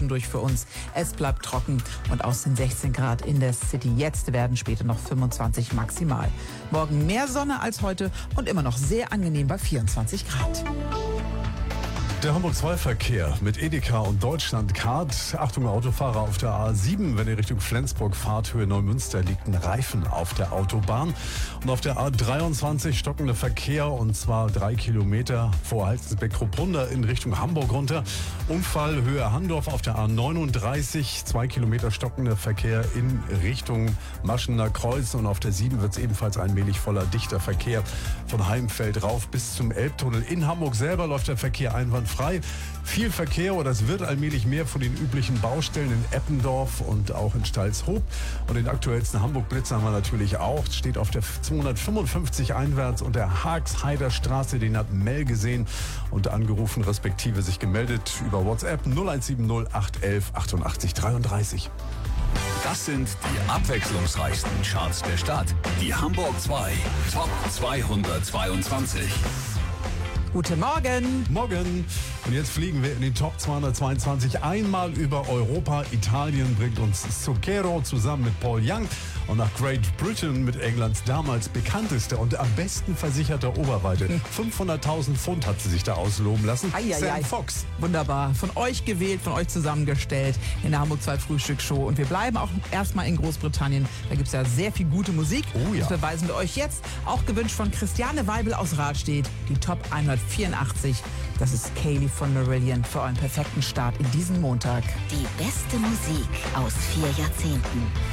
zwischendurch für uns. Es bleibt trocken und aus den 16 Grad in der City jetzt werden später noch 25 maximal. Morgen mehr Sonne als heute und immer noch sehr angenehm bei 24 Grad. Der Hamburg-2-Verkehr mit Edeka und Deutschlandcard. Achtung Autofahrer auf der A7, wenn ihr Richtung Flensburg fahrt, Höhe Neumünster, liegt ein Reifen auf der Autobahn. Und auf der A23 stockender Verkehr und zwar 3 Kilometer vor Halstensbeck-Krupprunder in Richtung Hamburg runter. Unfall Höhe Handorf auf der A39, 2 Kilometer stockender Verkehr in Richtung Maschener Kreuz. Und auf der 7 wird es ebenfalls allmählich voller dichter Verkehr von Heimfeld rauf bis zum Elbtunnel. In Hamburg selber läuft der Verkehr einwandfrei. Viel Verkehr oder es wird allmählich mehr von den üblichen Baustellen in Eppendorf und auch in Stalzhoop. Und den aktuellsten Hamburg-Blitz haben wir natürlich auch. Steht auf der 255 einwärts und der Haagsheider Straße. Den hat Mel gesehen und angerufen, respektive sich gemeldet über WhatsApp 0170 811 88 33. Das sind die abwechslungsreichsten Charts der Stadt. Die Hamburg 2 Top 222. Guten Morgen. Morgen. Und jetzt fliegen wir in den Top 222 einmal über Europa. Italien bringt uns Zucchero zusammen mit Paul Young. Und nach Great Britain mit Englands damals bekanntester und am besten versicherter Oberweite. 500.000 Pfund hat sie sich da ausloben lassen. Sam Fox. Wunderbar. Von euch gewählt, von euch zusammengestellt in der Hamburg 2 Frühstücksshow. Und wir bleiben auch erstmal in Großbritannien. Da gibt es ja sehr viel gute Musik. Oh ja. Das beweisen wir euch jetzt. Auch gewünscht von Christiane Weibel aus Rahlstedt. Die Top 184. Das ist Kaylee von Marillion für euren perfekten Start in diesen Montag. Die beste Musik aus 4 Jahrzehnten.